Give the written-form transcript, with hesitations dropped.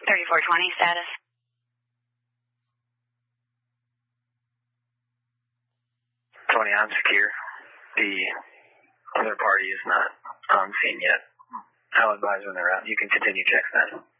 3420 status. I'm secure. The other party is not on scene yet. I'll advise when they're out. You can continue checks then.